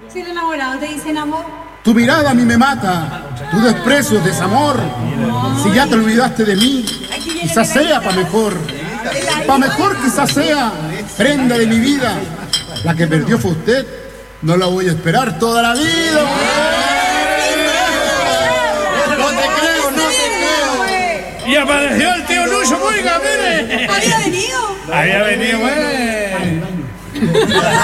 Si el enamorado te dice amor. Tu mirada a mí me mata, tu desprecio es desamor. Si ya te olvidaste de mí, quizás sea pa' mejor. Pa' mejor quizás sea, prenda de mi vida. La que perdió fue usted, no la voy a esperar toda la vida. No te creo. Y apareció el tío Lucho, oiga, mire. ¿Había venido? Había venido, güey.